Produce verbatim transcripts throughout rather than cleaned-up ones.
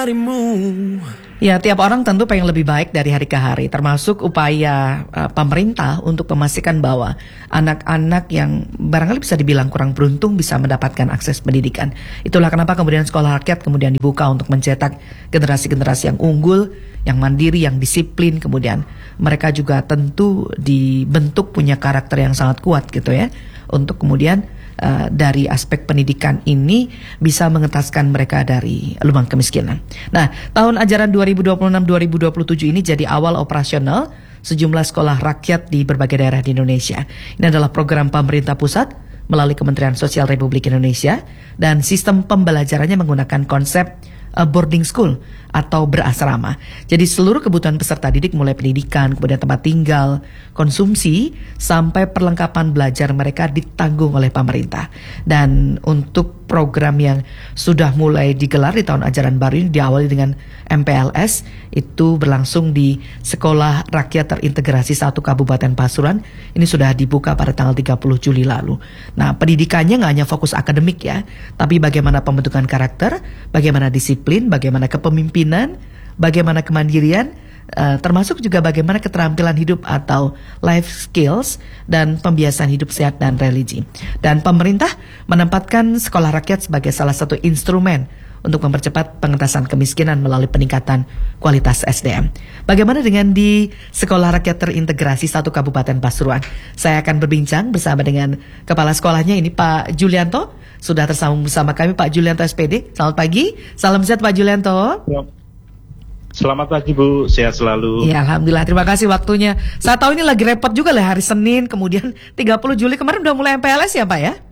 Ya, tiap orang tentu pengen lebih baik dari hari ke hari, termasuk upaya uh, pemerintah untuk memastikan bahwa anak-anak yang barangkali bisa dibilang kurang beruntung bisa mendapatkan akses pendidikan. Itulah kenapa kemudian sekolah rakyat kemudian dibuka untuk mencetak generasi-generasi yang unggul, yang mandiri, yang disiplin, kemudian mereka juga tentu dibentuk punya karakter yang sangat kuat gitu ya, untuk kemudian Uh, dari aspek pendidikan ini bisa mengentaskan mereka dari lubang kemiskinan. Nah, tahun ajaran dua ribu dua puluh enam dua ribu dua puluh tujuh ini jadi awal operasional sejumlah sekolah rakyat di berbagai daerah di Indonesia. Ini adalah program pemerintah pusat melalui Kementerian Sosial Republik Indonesia, dan sistem pembelajarannya menggunakan konsep uh, boarding school atau berasrama. Jadi seluruh kebutuhan peserta didik mulai pendidikan, kemudian tempat tinggal, konsumsi, sampai perlengkapan belajar mereka ditanggung oleh pemerintah. Dan untuk program yang sudah mulai digelar di tahun ajaran baru ini diawali dengan M P L S, itu berlangsung di Sekolah Rakyat Terintegrasi satu Kabupaten Pasuruan. Ini sudah dibuka pada tanggal tiga puluh Juli lalu. Nah, pendidikannya nggak hanya fokus akademik ya, tapi bagaimana pembentukan karakter, bagaimana disiplin, bagaimana kepemimpinan, bagaimana kemandirian, uh, termasuk juga bagaimana keterampilan hidup atau life skills dan pembiasaan hidup sehat dan religi. Dan pemerintah menempatkan sekolah rakyat sebagai salah satu instrumen untuk mempercepat pengentasan kemiskinan melalui peningkatan kualitas S D M. Bagaimana dengan di Sekolah Rakyat Terintegrasi satu Kabupaten Pasuruan? Saya akan berbincang bersama dengan kepala sekolahnya ini, Pak Julianto. Sudah tersambung bersama kami, Pak Julianto S P D. Selamat pagi, salam sehat Pak Julianto. Ya. Selamat pagi Bu, sehat selalu. Ya, alhamdulillah, terima kasih waktunya. Saya tahu ini lagi repot juga lah hari Senin, kemudian tiga puluh Juli kemarin udah mulai M P L S ya Pak ya?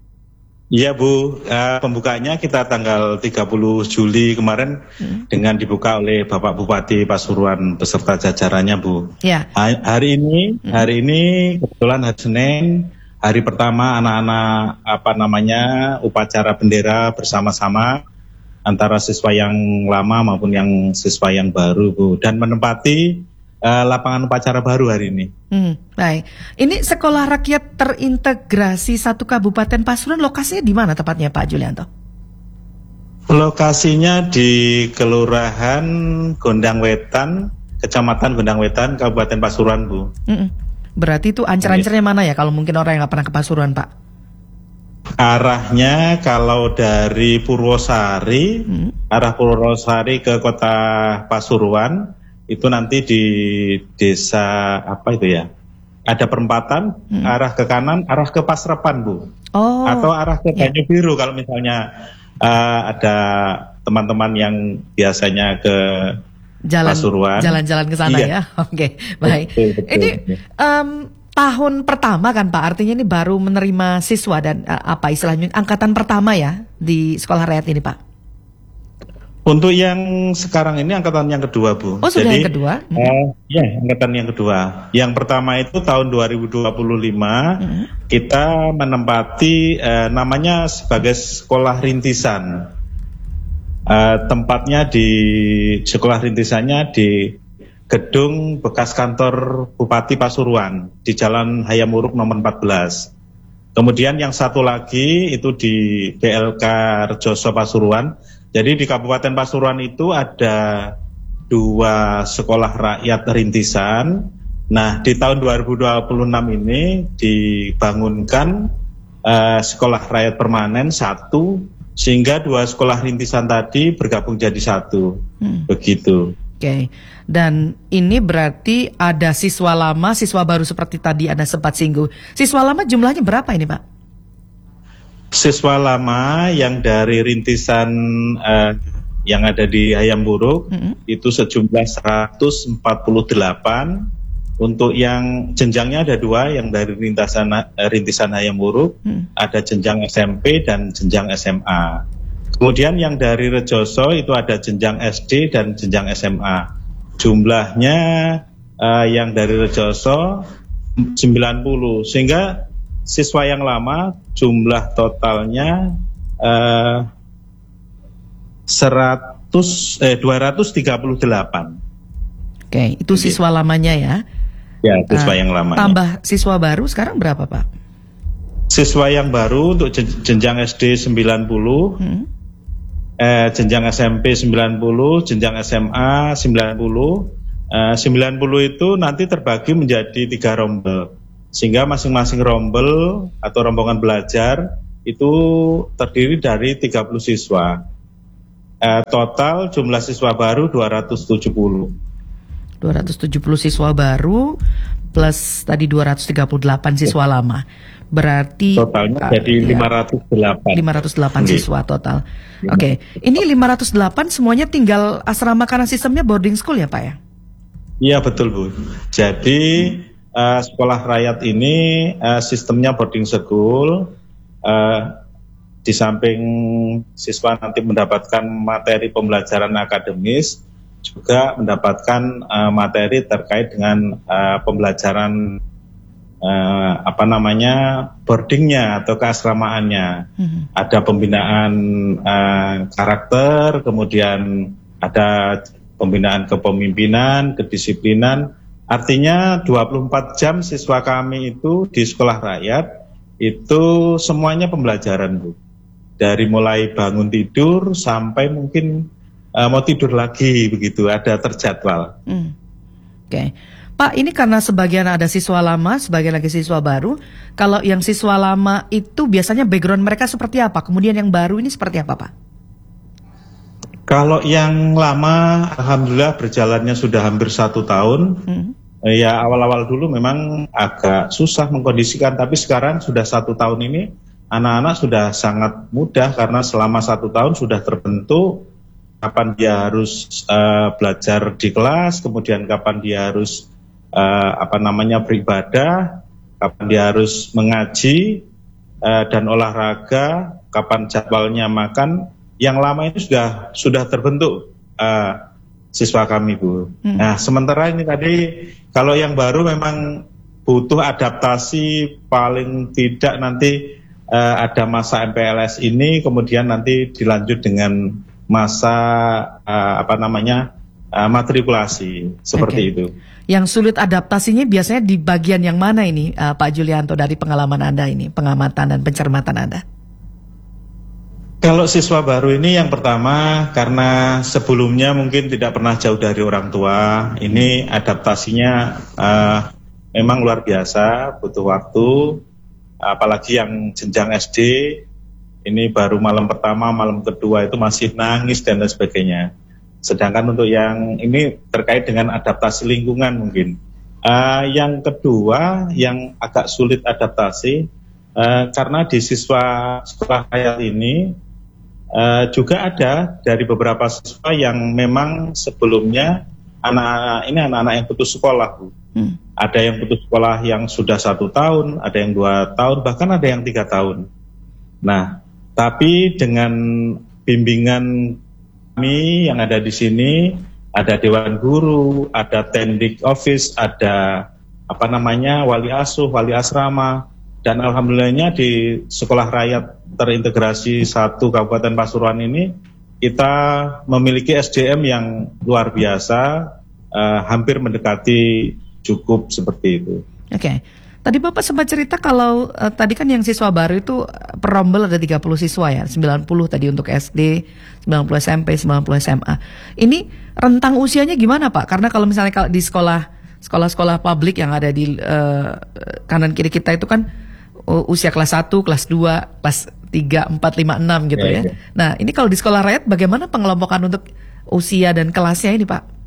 Iya Bu, uh, pembukanya kita tanggal tiga puluh Juli kemarin hmm. dengan dibuka oleh Bapak Bupati Pasuruan beserta jajarannya Bu. Ya. Ha- hari ini, hmm. hari ini kebetulan hari Senin, hari pertama anak-anak apa namanya upacara bendera bersama-sama antara siswa yang lama maupun yang siswa yang baru Bu, dan menempati uh, lapangan upacara baru hari ini. Hmm, baik. Ini Sekolah Rakyat Terintegrasi satu Kabupaten Pasuruan, lokasinya di mana tepatnya Pak Julianto? Lokasinya di Kelurahan Gondang Wetan, Kecamatan Gondang Wetan, Kabupaten Pasuruan Bu. Mm-mm. Berarti itu ancer-ancernya mana ya kalau mungkin orang yang nggak pernah ke Pasuruan Pak? Arahnya kalau dari Purwosari, hmm. arah Purwosari ke kota Pasuruan, itu nanti di desa apa itu ya? Ada perempatan, hmm. arah ke kanan, arah ke Pasrepan Bu. Oh. Atau arah ke Banyu yeah. Biru kalau misalnya uh, ada teman-teman yang biasanya ke jalan, Pasuruan. Jalan-jalan ke sana iya. ya. Oke, okay, baik. Betul, betul. Ini um, tahun pertama kan Pak, artinya ini baru menerima siswa dan uh, apa istilahnya angkatan pertama ya di sekolah rakyat ini Pak? Untuk yang sekarang ini angkatan yang kedua Bu. Oh sudah Jadi, yang kedua? Hmm. Uh, ya angkatan yang kedua. Yang pertama itu tahun dua ribu dua puluh lima hmm. kita menempati uh, namanya sebagai sekolah rintisan. Uh, tempatnya di sekolah rintisannya di gedung bekas kantor Bupati Pasuruan di Jalan Hayamuruk nomor empat belas. Kemudian yang satu lagi itu di B L K Rejoso Pasuruan. Jadi di Kabupaten Pasuruan itu ada dua sekolah rakyat rintisan. Nah di tahun dua ribu dua puluh enam ini dibangunkan uh, sekolah rakyat permanen satu, sehingga dua sekolah rintisan tadi bergabung jadi satu. Hmm. Begitu. Oke, okay. Dan ini berarti ada siswa lama, siswa baru seperti tadi Anda sempat singgung. Siswa lama jumlahnya berapa ini Pak? Siswa lama yang dari rintisan uh, yang ada di Hayamuruk mm-hmm. itu sejumlah seratus empat puluh delapan. Untuk yang jenjangnya ada dua, yang dari rintisan, uh, rintisan Hayamuruk, mm. ada jenjang S M P dan jenjang S M A. Kemudian yang dari Rejoso itu ada jenjang S D dan jenjang S M A. Jumlahnya uh, yang dari Rejoso sembilan puluh, sehingga siswa yang lama jumlah totalnya uh, seratus eh dua ratus tiga puluh delapan. Oke, itu siswa lamanya ya. Ya, siswa uh, yang lama. Tambah siswa baru sekarang berapa Pak? Siswa yang baru untuk jenjang S D sembilan puluh. Hmm. eh, jenjang S M P sembilan puluh, jenjang S M A sembilan puluh. Eh, sembilan puluh itu nanti terbagi menjadi tiga rombel, sehingga masing-masing rombel atau rombongan belajar itu terdiri dari tiga puluh siswa. Eh, total jumlah siswa baru dua ratus tujuh puluh. dua ratus tujuh puluh siswa baru plus tadi dua ratus tiga puluh delapan siswa lama. Berarti totalnya uh, jadi ya, lima ratus delapan. lima ratus delapan okay. Siswa total. Oke, okay. Ini lima ratus delapan semuanya tinggal asrama karena sistemnya boarding school ya Pak ya? Iya betul Bu. Jadi uh, sekolah rakyat ini uh, sistemnya boarding school. Uh, di samping siswa nanti mendapatkan materi pembelajaran akademis, juga mendapatkan uh, materi terkait dengan uh, pembelajaran uh, apa namanya boardingnya atau keasramaannya. Mm-hmm. Ada pembinaan uh, karakter, kemudian ada pembinaan kepemimpinan, kedisiplinan. Artinya dua puluh empat jam siswa kami itu di sekolah rakyat itu semuanya pembelajaran Bu. Dari mulai bangun tidur sampai mungkin uh, mau tidur lagi begitu, ada terjadwal. Hmm. Oke, okay. Pak, ini karena sebagian ada siswa lama, sebagian lagi siswa baru. Kalau yang siswa lama itu biasanya background mereka seperti apa? Kemudian yang baru ini seperti apa, Pak? Kalau yang lama, alhamdulillah berjalannya sudah hampir satu tahun. Hmm. Ya awal-awal dulu memang agak susah mengkondisikan, tapi sekarang sudah satu tahun ini anak-anak sudah sangat mudah karena selama satu tahun sudah terbentuk kapan dia harus uh, belajar di kelas, kemudian kapan dia harus uh, apa namanya beribadah, kapan dia harus mengaji uh, dan olahraga, kapan jadwalnya makan. Yang lama itu sudah sudah terbentuk uh, siswa kami Bu. Hmm. Nah sementara ini tadi kalau yang baru memang butuh adaptasi, paling tidak nanti Uh, ada masa M P L S ini, kemudian nanti dilanjut dengan masa uh, apa namanya uh, matrikulasi seperti okay. itu. Yang sulit adaptasinya biasanya di bagian yang mana ini, uh, Pak Julianto, dari pengalaman Anda ini, pengamatan dan pencermatan Anda? Kalau siswa baru ini yang pertama karena sebelumnya mungkin tidak pernah jauh dari orang tua, ini adaptasinya uh, memang luar biasa, butuh waktu. Apalagi yang jenjang S D, ini baru malam pertama, malam kedua itu masih nangis dan lain sebagainya. Sedangkan untuk yang ini terkait dengan adaptasi lingkungan mungkin. Uh, yang kedua, yang agak sulit adaptasi, uh, karena di siswa sekolah rakyat ini uh, juga ada dari beberapa siswa yang memang sebelumnya anak-anak ini anak-anak yang putus sekolah Bu. Hmm. Ada yang putus sekolah yang sudah satu tahun, ada yang dua tahun, bahkan ada yang tiga tahun. Nah, tapi dengan bimbingan kami yang ada di sini, ada Dewan Guru, ada Tendik Office, ada apa namanya wali asuh, wali asrama, dan alhamdulillahnya di sekolah rakyat terintegrasi satu Kabupaten Pasuruan ini kita memiliki S D M yang luar biasa, uh, hampir mendekati cukup seperti itu. Oke, okay. Tadi Bapak sempat cerita kalau uh, tadi kan yang siswa baru itu per rombel ada tiga puluh siswa ya, sembilan puluh tadi untuk S D, sembilan puluh S M P, sembilan puluh S M A. Ini rentang usianya gimana Pak? Karena kalau misalnya kalau di sekolah sekolah-sekolah publik yang ada di uh, kanan kiri kita itu kan uh, usia kelas satu, kelas dua, kelas tiga, empat, lima, enam gitu ya. ya. Nah, ini kalau di sekolah rakyat bagaimana pengelompokan untuk usia dan kelasnya ini Pak?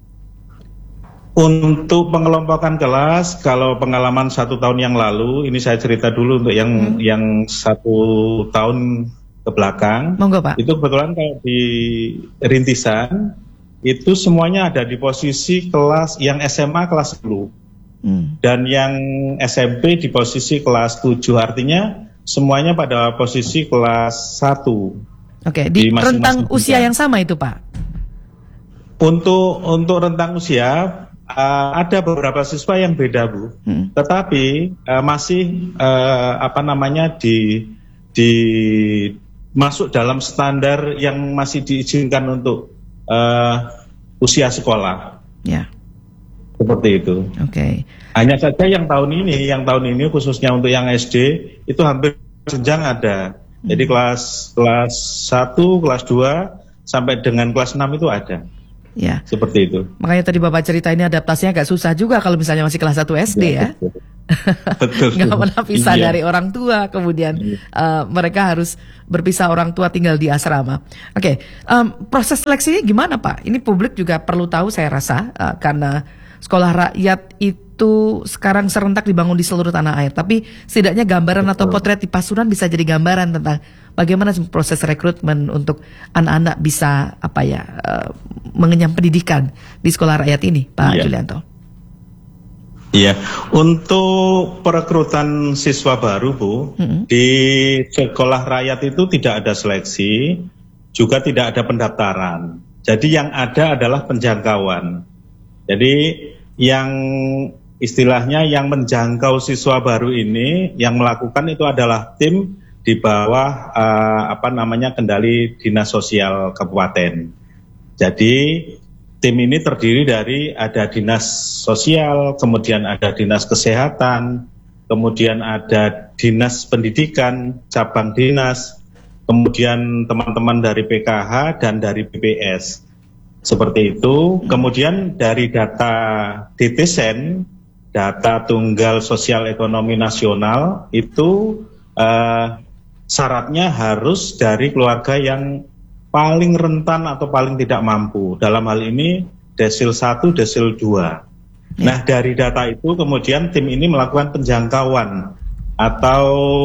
Untuk pengelompokan kelas, kalau pengalaman satu tahun yang lalu, ini saya cerita dulu untuk yang hmm. yang satu tahun ke belakang. Monggo Pak. Itu kebetulan kalau di rintisan, itu semuanya ada di posisi kelas yang S M A kelas sepuluh. Hmm. Dan yang S M P di posisi kelas tujuh, artinya semuanya pada posisi kelas satu. Oke, di, di rentang usia yang sama itu Pak? Untuk untuk rentang usia, Uh, ada beberapa siswa yang beda Bu, hmm. tetapi uh, masih uh, apa namanya di di masuk dalam standar yang masih diizinkan untuk uh, usia sekolah. Ya. Seperti itu. Oke. Okay. Hanya saja yang tahun ini, yang tahun ini khususnya untuk yang S D itu hampir jenjang ada. Jadi kelas kelas satu, kelas dua sampai dengan kelas enam itu ada. Ya. Seperti itu. Makanya tadi Bapak cerita ini adaptasinya agak susah juga kalau misalnya masih kelas satu S D ya. Betul. Betul. Nggak pernah pisah Iya. dari orang tua, kemudian uh, mereka harus berpisah orang tua tinggal di asrama. Oke, okay. um, proses seleksinya gimana Pak? Ini publik juga perlu tahu saya rasa uh, karena sekolah rakyat itu sekarang serentak dibangun di seluruh tanah air. Tapi setidaknya gambaran Betul. atau potret di Pasuruan bisa jadi gambaran tentang bagaimana proses rekrutmen untuk anak-anak bisa apa ya uh, mengenyam pendidikan di sekolah rakyat ini, Pak yeah. Julianto. Iya, untuk perekrutan siswa baru, Bu, mm-hmm. di sekolah rakyat itu tidak ada seleksi, juga tidak ada pendaftaran. Jadi yang ada adalah penjangkauan. Jadi yang istilahnya yang menjangkau siswa baru ini, yang melakukan itu adalah tim di bawah uh, apa namanya kendali Dinas Sosial Kabupaten. Jadi tim ini terdiri dari ada dinas sosial, kemudian ada dinas kesehatan, kemudian ada dinas pendidikan, cabang dinas, kemudian teman-teman dari P K H dan dari B P S. Seperti itu. Kemudian dari data D T S E N, data Tunggal Sosial Ekonomi Nasional, itu uh, syaratnya harus dari keluarga yang paling rentan atau paling tidak mampu. Dalam hal ini desil satu, desil dua. Ya. Nah dari data itu kemudian tim ini melakukan penjangkauan atau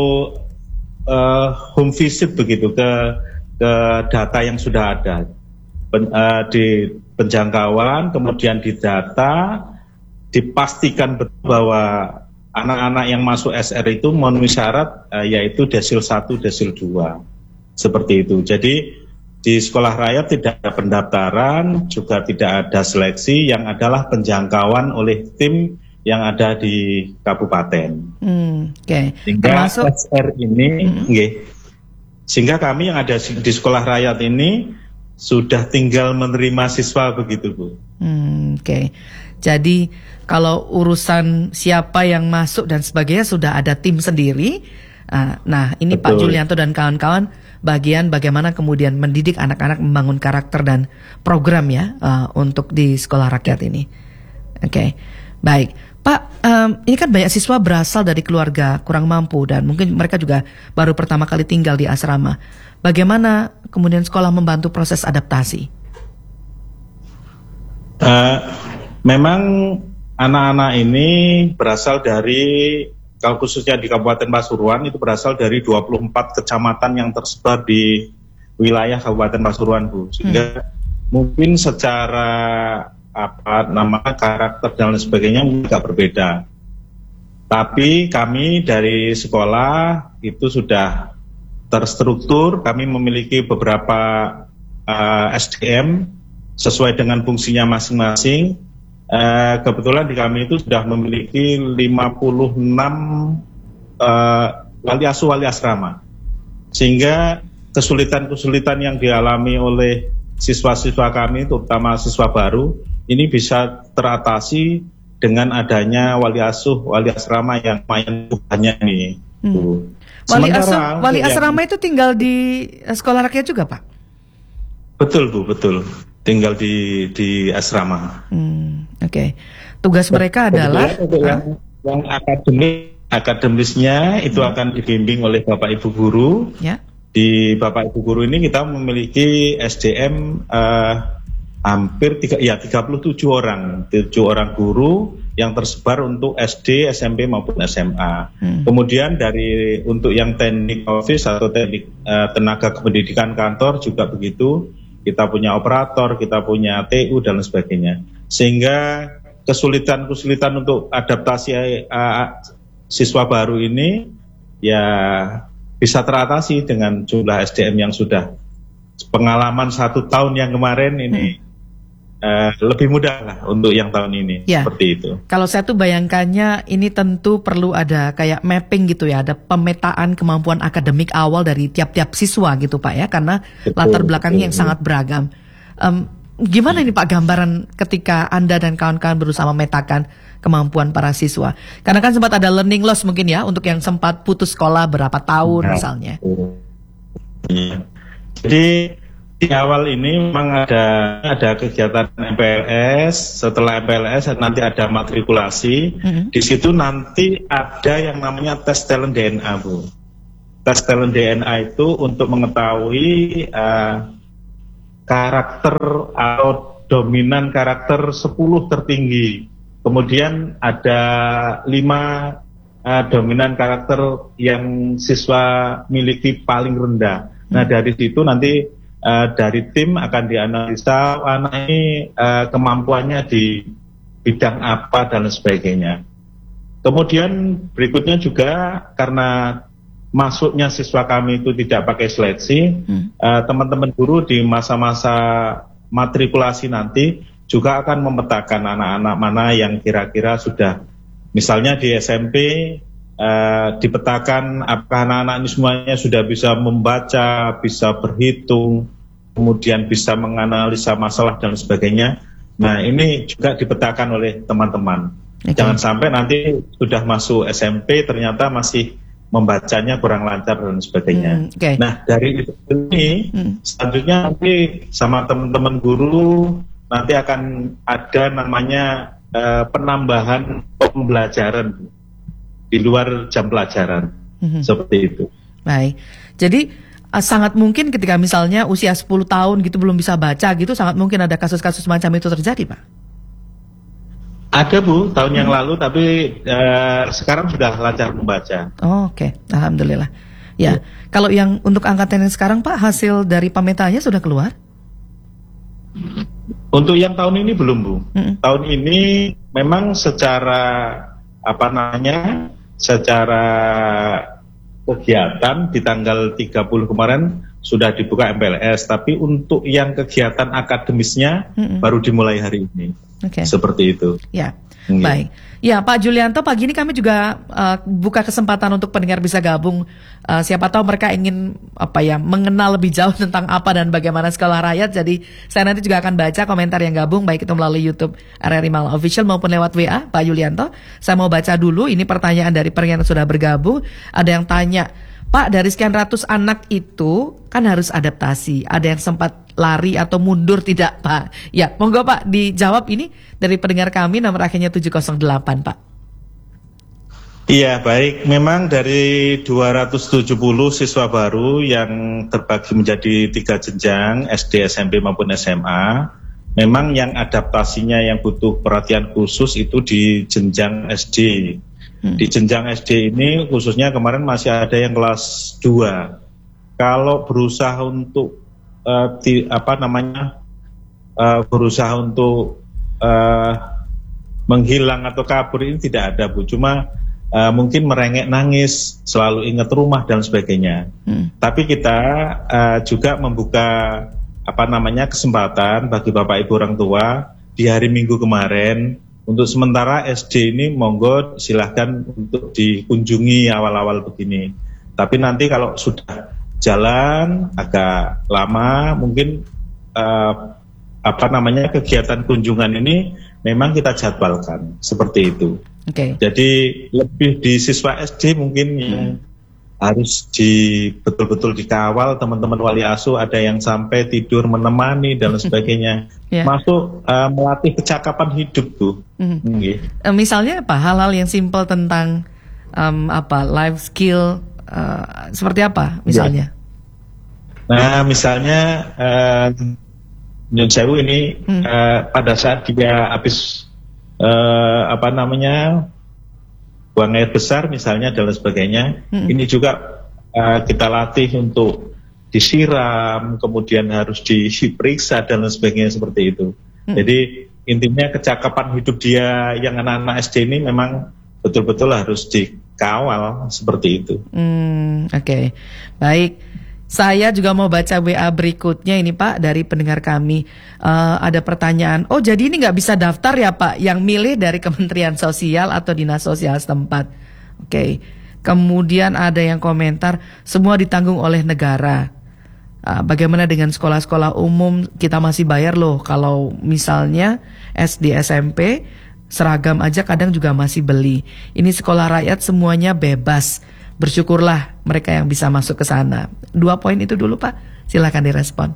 uh, home visit begitu ke ke data yang sudah ada. Pen, uh, di penjangkauan kemudian di data dipastikan betul bahwa anak-anak yang masuk S R itu memenuhi syarat uh, yaitu desil satu, desil dua. Seperti itu. Jadi di sekolah rakyat tidak ada pendaftaran, juga tidak ada seleksi, yang adalah penjangkauan oleh tim yang ada di kabupaten. Hmm, Oke. Okay. Sehingga Termasuk... S R ini, hmm. okay, sehingga kami yang ada di sekolah rakyat ini sudah tinggal menerima siswa begitu, Bu. Hmm, Oke. Okay. Jadi kalau urusan siapa yang masuk dan sebagainya sudah ada tim sendiri. Nah, ini Betul. Pak Julianto dan kawan-kawan bagian bagaimana kemudian mendidik anak-anak membangun karakter dan program ya uh, untuk di sekolah rakyat ini. Oke, okay. Baik. Pak, um, ini kan banyak siswa berasal dari keluarga kurang mampu dan mungkin mereka juga baru pertama kali tinggal di asrama. Bagaimana kemudian sekolah membantu proses adaptasi? Uh, memang anak-anak ini berasal dari kalau khususnya di Kabupaten Pasuruan itu berasal dari dua puluh empat kecamatan yang tersebar di wilayah Kabupaten Pasuruan, Bu. Sehingga hmm. mungkin secara apa nama karakter dan lain sebagainya agak berbeda. Tapi kami dari sekolah itu sudah terstruktur, kami memiliki beberapa uh, S D M sesuai dengan fungsinya masing-masing. Uh, kebetulan di kami itu sudah memiliki lima puluh enam uh, wali asuh wali asrama, sehingga kesulitan-kesulitan yang dialami oleh siswa-siswa kami, terutama siswa baru, ini bisa teratasi dengan adanya wali asuh wali asrama yang lumayan banyak nih. Hmm. Wali asuh wali asrama yang, itu tinggal di sekolah rakyat juga, Pak? Betul, Bu, betul. Tinggal di di asrama. Hmm, Oke. Okay. Tugas mereka adalah yang, yang akademik, akademisnya itu hmm. akan dibimbing oleh Bapak Ibu guru. Ya. Di Bapak Ibu guru ini kita memiliki S D M uh, hampir tiga, ya tiga puluh tujuh orang, tujuh orang guru yang tersebar untuk S D, S M P maupun S M A. Hmm. Kemudian dari untuk yang teknik office atau teknik uh, tenaga kependidikan kantor juga begitu. Kita punya operator, kita punya T U dan sebagainya. Sehingga kesulitan-kesulitan untuk adaptasi uh, siswa baru ini ya bisa teratasi dengan jumlah S D M yang sudah pengalaman satu tahun yang kemarin ini. Hmm. Uh, lebih mudah lah untuk yang tahun ini, ya. Seperti itu. Kalau saya tuh bayangkannya ini tentu perlu ada kayak mapping gitu ya, ada pemetaan kemampuan akademik awal dari tiap-tiap siswa gitu Pak ya, karena betul, latar belakangnya betul, yang sangat beragam. Um, gimana ini Pak gambaran ketika Anda dan kawan-kawan berusaha memetakan kemampuan para siswa? Karena kan sempat ada learning loss mungkin ya untuk yang sempat putus sekolah berapa tahun nah, misalnya. Ya. Jadi di awal ini memang ada ada kegiatan M P L S, setelah M P L S nanti ada matrikulasi. Mm-hmm. Di situ nanti ada yang namanya tes talent D N A, Bu. Tes talent D N A itu untuk mengetahui uh, karakter atau dominan karakter sepuluh tertinggi. Kemudian ada lima uh, dominan karakter yang siswa miliki paling rendah. Nah, dari situ nanti Uh, dari tim akan dianalisa anak ini uh, kemampuannya di bidang apa dan sebagainya. Kemudian berikutnya juga karena masuknya siswa kami itu tidak pakai seleksi, hmm. uh, teman-teman guru di masa-masa matrikulasi nanti juga akan memetakan anak-anak mana yang kira-kira sudah, misalnya di S M P Uh, dipetakan apakah anak-anak ini semuanya sudah bisa membaca, bisa berhitung, kemudian bisa menganalisa masalah dan sebagainya. Nah, ini juga dipetakan oleh teman-teman. Okay. Jangan sampai nanti sudah masuk S M P ternyata masih membacanya kurang lancar dan sebagainya. Mm, okay. Nah, dari itu ini mm. selanjutnya nanti sama teman-teman guru nanti akan ada namanya uh, penambahan pembelajaran di luar jam pelajaran, mm-hmm. seperti itu. Baik, jadi uh, sangat mungkin ketika misalnya usia sepuluh tahun gitu belum bisa baca gitu, sangat mungkin ada kasus-kasus macam itu terjadi, Pak? Ada, Bu, tahun hmm. yang lalu, tapi uh, sekarang sudah lancar membaca. Oh, Oke, okay. Alhamdulillah. Ya, ya, kalau yang untuk angkatan yang sekarang, Pak, hasil dari pemetanya sudah keluar? Untuk yang tahun ini belum, Bu. Hmm. Tahun ini memang secara apa namanya? Secara kegiatan di tanggal tiga puluh kemarin sudah dibuka M P L S, tapi untuk yang kegiatan akademisnya mm-mm. baru dimulai hari ini. Okay. Seperti itu. Ya, hmm. Baik. Ya, Pak Julianto, pagi ini kami juga uh, buka kesempatan untuk pendengar bisa gabung. Uh, siapa tahu mereka ingin apa ya mengenal lebih jauh tentang apa dan bagaimana sekolah rakyat. Jadi saya nanti juga akan baca komentar yang gabung, baik itu melalui YouTube R R I Malang Official maupun lewat W A, Pak Julianto. Saya mau baca dulu. Ini pertanyaan dari pendengar yang sudah bergabung. Ada yang tanya, Pak, dari sekian ratus anak itu kan harus adaptasi. Ada yang sempat lari atau mundur tidak, Pak? Ya, monggo Pak dijawab ini dari pendengar kami nomor akhirnya tujuh nol delapan, Pak. Iya, baik. Memang dari dua ratus tujuh puluh siswa baru yang terbagi menjadi tiga jenjang, S D, S M P maupun S M A. Memang yang adaptasinya yang butuh perhatian khusus itu di jenjang S D. Hmm. Di jenjang S D ini khususnya kemarin masih ada yang kelas dua. Kalau berusaha untuk uh, di, apa namanya uh, berusaha untuk uh, menghilang atau kabur ini tidak ada, Bu. Cuma uh, mungkin merengek nangis, selalu ingat rumah dan sebagainya. Hmm. Tapi kita uh, juga membuka apa namanya kesempatan bagi Bapak Ibu orang tua di hari Minggu kemarin. Untuk sementara S D ini monggo silahkan untuk dikunjungi awal-awal begini. Tapi nanti kalau sudah jalan agak lama, mungkin uh, apa namanya kegiatan kunjungan ini memang kita jadwalkan seperti itu. Oke. Okay. Jadi lebih di siswa S D mungkin hmm. yang harus di betul-betul dikawal teman-teman wali asuh, ada yang sampai tidur menemani dan sebagainya. Yeah. Masuk uh, melatih kecakapan hidup tuh. Mm. Okay. Uh, misalnya apa hal-hal yang simpel tentang um, apa life skill uh, seperti apa misalnya? Yeah. Nah misalnya uh, Nyun Sewu ini mm. uh, pada saat dia habis uh, apa namanya buang air besar misalnya dan sebagainya, hmm. ini juga uh, kita latih untuk disiram, kemudian harus diperiksa dan sebagainya seperti itu. Hmm. Jadi intinya kecakapan hidup dia yang anak-anak S D ini memang betul-betul harus dikawal seperti itu. Hmm, Oke, okay. Baik. Saya juga mau baca W A berikutnya ini Pak dari pendengar kami. Uh, ada pertanyaan, oh jadi ini nggak bisa daftar ya Pak, yang milih dari Kementerian Sosial atau Dinas Sosial setempat. Oke, okay. Kemudian ada yang komentar, semua ditanggung oleh negara. Uh, bagaimana dengan sekolah-sekolah umum, kita masih bayar loh. Kalau misalnya S D S M P, seragam aja kadang juga masih beli. Ini sekolah rakyat semuanya bebas. bersyukurlah mereka yang bisa masuk ke sana. Dua poin itu dulu Pak, silakan direspon.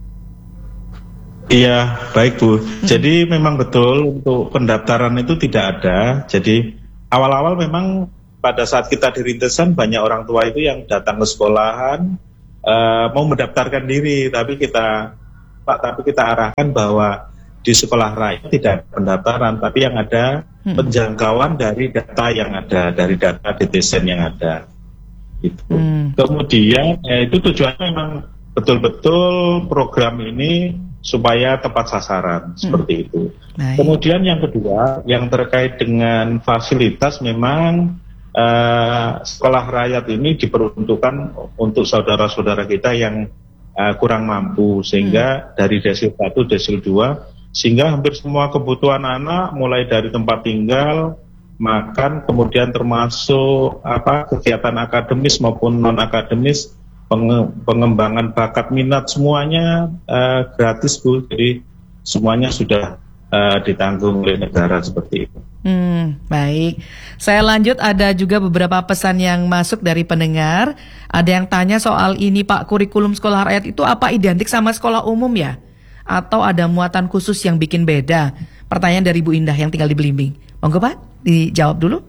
Iya, baik Bu. Hmm. Jadi memang betul untuk pendaftaran itu tidak ada. Jadi awal-awal memang pada saat kita di rintisan banyak orang tua itu yang datang ke sekolahan uh, mau mendaftarkan diri, tapi kita Pak, tapi kita arahkan bahwa di sekolah rakyat tidak ada pendaftaran, tapi yang ada hmm. penjangkauan dari data yang ada, dari data D T S E N yang ada. Gitu. Hmm. Kemudian ya, itu tujuannya memang betul-betul program ini supaya tepat sasaran, hmm. seperti itu. Baik. Kemudian yang kedua, yang terkait dengan fasilitas, memang uh, sekolah rakyat ini diperuntukkan untuk saudara-saudara kita yang uh, kurang mampu, sehingga hmm. dari desil satu, desil dua, sehingga hampir semua kebutuhan anak, mulai dari tempat tinggal, makan, kemudian termasuk apa kegiatan akademis maupun non-akademis, pengembangan bakat minat, semuanya uh, gratis Bu, jadi semuanya sudah uh, ditanggung oleh negara seperti itu. Hmm, baik. Saya lanjut, ada juga beberapa pesan yang masuk dari pendengar. Ada yang tanya soal ini Pak, kurikulum sekolah rakyat itu apa identik sama sekolah umum ya? Atau ada muatan khusus yang bikin beda? Pertanyaan dari Bu Indah yang tinggal di Belimbing. Monggo Pak, dijawab dulu.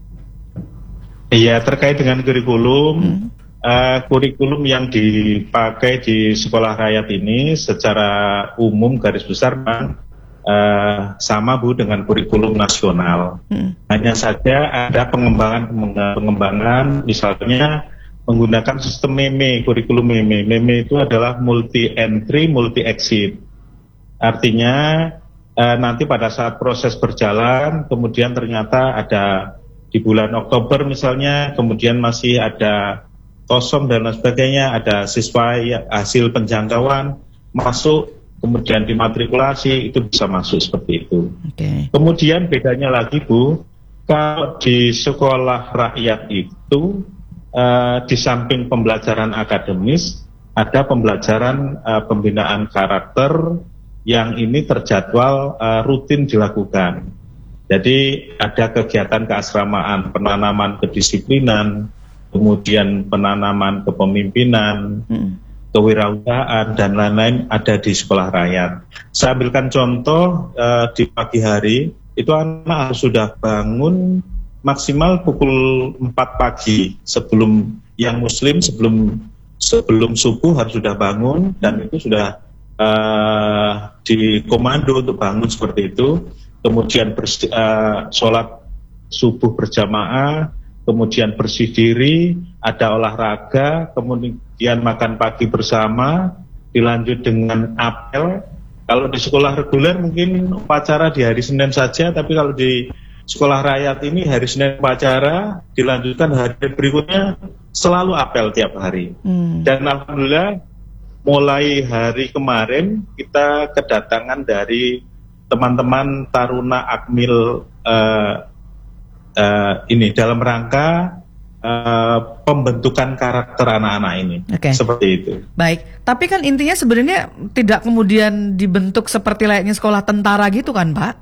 Iya, terkait dengan kurikulum. Hmm. Uh, kurikulum yang dipakai di sekolah rakyat ini secara umum garis besar memang uh, sama Bu dengan kurikulum nasional. Hmm. Hanya saja ada pengembangan-pengembangan, misalnya menggunakan sistem meme, kurikulum meme. Meme itu adalah multi entry, multi exit. Artinya uh, nanti pada saat proses berjalan, kemudian ternyata ada di bulan Oktober misalnya, kemudian masih ada kosong dan lain sebagainya, ada siswa ya, hasil penjangkauan masuk, kemudian dimatrikulasi, itu bisa masuk seperti itu. Okay. Kemudian bedanya lagi Bu, kalau di sekolah rakyat itu uh, di samping pembelajaran akademis, ada pembelajaran uh, pembinaan karakter yang ini terjadwal uh, rutin dilakukan. Jadi ada kegiatan keasramaan, penanaman kedisiplinan, kemudian penanaman kepemimpinan, hmm. kewirausahaan, dan lain-lain ada di sekolah rakyat. Saya ambilkan contoh uh, di pagi hari, itu anak harus sudah bangun maksimal pukul empat pagi, sebelum yang muslim, sebelum sebelum subuh harus sudah bangun, dan itu sudah uh, dikomando untuk bangun seperti itu, kemudian bersi, uh, sholat subuh berjamaah, kemudian bersih diri, ada olahraga, kemudian makan pagi bersama, dilanjut dengan apel. Kalau di sekolah reguler mungkin upacara di hari Senin saja, tapi kalau di sekolah rakyat ini hari Senin upacara, dilanjutkan hari berikutnya selalu apel tiap hari. Hmm. Dan alhamdulillah mulai hari kemarin kita kedatangan dari teman-teman Taruna Akmil uh, Uh, ini dalam rangka uh, pembentukan karakter anak-anak ini, okay. Seperti itu. Baik, tapi kan intinya sebenarnya tidak kemudian dibentuk seperti layaknya sekolah tentara gitu kan Pak?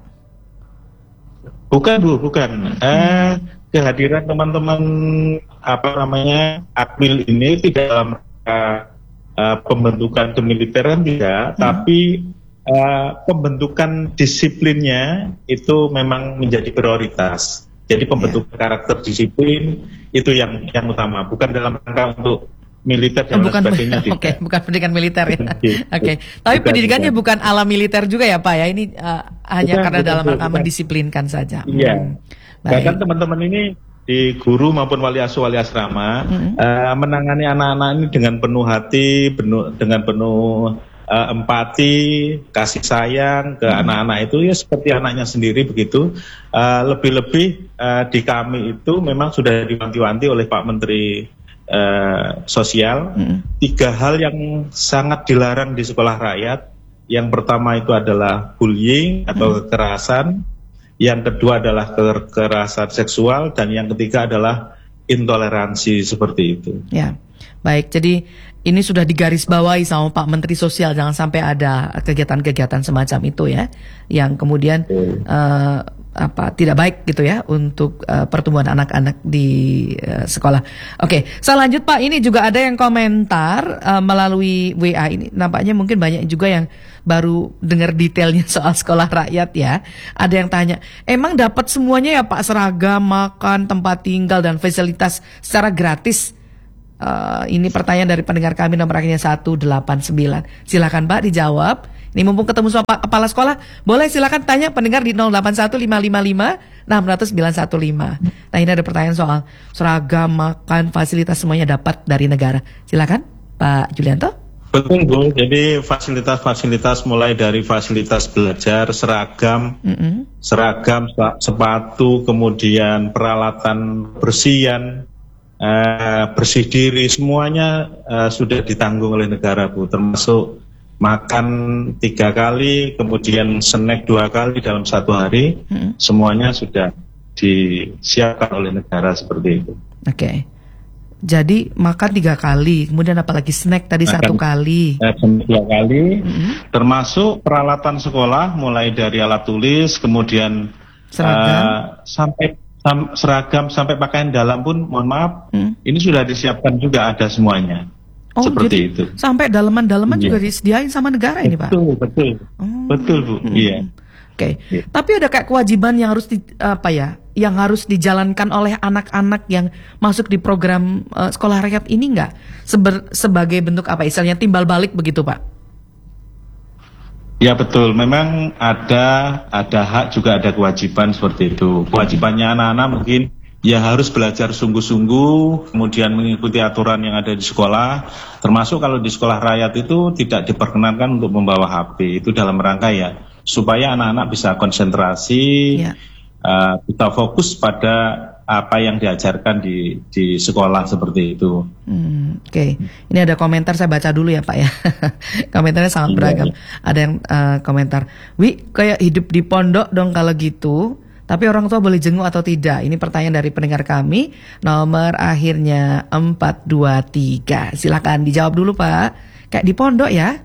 Bukan Bu, bukan. Hmm. Uh, kehadiran teman-teman apa namanya Akmil ini tidak dalam rangka uh, pembentukan kemiliteran tidak, hmm. tapi uh, pembentukan disiplinnya itu memang menjadi prioritas. Jadi pembentukan yeah. karakter disiplin itu yang yang utama, bukan dalam rangka untuk militer dan bukan, sebagainya. Oke, okay, bukan pendidikan militer ya. Oke, okay. Tapi bukan, pendidikannya bukan. bukan ala militer juga ya Pak ya. Ini uh, hanya bukan, karena bukan, dalam rangka bukan. mendisiplinkan saja. Iya. Hmm. Bahkan teman-teman ini di guru maupun wali asuh wali asrama hmm. uh, menangani anak-anak ini dengan penuh hati, penuh, dengan penuh Uh, empati, kasih sayang ke hmm. anak-anak itu ya seperti anaknya sendiri begitu. Uh, lebih-lebih uh, di kami itu memang sudah diwanti-wanti oleh Pak Menteri uh, Sosial hmm. tiga hal yang sangat dilarang di sekolah rakyat. Yang pertama itu adalah bullying atau hmm. kekerasan, yang kedua adalah kekerasan seksual, dan yang ketiga adalah intoleransi seperti itu. Ya, baik. Jadi ini sudah digarisbawahi sama Pak Menteri Sosial, jangan sampai ada kegiatan-kegiatan semacam itu ya, yang kemudian uh, apa tidak baik gitu ya untuk uh, pertumbuhan anak-anak di uh, sekolah. Oke, saya lanjut Pak. Ini juga ada yang komentar uh, melalui W A ini. Nampaknya mungkin banyak juga yang baru dengar detailnya soal sekolah rakyat ya. Ada yang tanya, emang dapat semuanya ya Pak, seragam, makan, tempat tinggal dan fasilitas secara gratis? Uh, ini pertanyaan dari pendengar kami nomor akhirnya satu delapan sembilan. Silakan Pak dijawab. Ini mumpung ketemu sama Pak Kepala Sekolah, boleh silakan tanya pendengar di nol delapan satu lima lima lima enam nol nol sembilan satu lima. Nah ini ada pertanyaan soal seragam, makan, fasilitas semuanya dapat dari negara. Silakan Pak Julianto. Betul Bu, jadi fasilitas-fasilitas mulai dari fasilitas belajar, seragam, mm-hmm. seragam, sepatu, kemudian peralatan bersihan, eh, bersih diri, semuanya eh, sudah ditanggung oleh negara Bu, termasuk makan tiga kali, kemudian snack dua kali dalam satu hari, hmm. semuanya sudah disiapkan oleh negara seperti itu. Oke, okay. Jadi makan tiga kali, kemudian apalagi snack tadi makan, satu kali. Snack dua kali, hmm. termasuk peralatan sekolah, mulai dari alat tulis, kemudian seragam, uh, sampai sam, seragam sampai pakaian dalam pun, mohon maaf, hmm. ini sudah disiapkan juga ada semuanya. Oh, seperti jadi itu. Sampai dalaman-dalaman iya. juga disediain sama negara ini Pak? Betul, betul. Oh. Betul Bu, hmm. iya. Oke, okay. iya. Tapi ada kayak kewajiban yang harus di, apa ya, yang harus dijalankan oleh anak-anak yang masuk di program uh, sekolah rakyat ini nggak? Seber, sebagai bentuk apa, istilahnya timbal balik begitu Pak? Ya betul, memang ada ada hak juga ada kewajiban seperti itu. Kewajibannya anak-anak mungkin ya harus belajar sungguh-sungguh, kemudian mengikuti aturan yang ada di sekolah, termasuk kalau di sekolah rakyat itu tidak diperkenankan untuk membawa H P, itu dalam rangka ya, supaya anak-anak bisa konsentrasi, yeah. uh, kita fokus pada apa yang diajarkan di di sekolah seperti itu. Hmm, Oke, okay. Ini ada komentar, saya baca dulu ya Pak ya. Komentarnya sangat beragam. Yeah, yeah. Ada yang uh, komentar, Wi, kayak hidup di pondok dong kalau gitu. Tapi orang tua boleh jenguk atau tidak? Ini pertanyaan dari pendengar kami, nomor akhirnya empat dua tiga. Silakan dijawab dulu Pak. Kayak di pondok ya?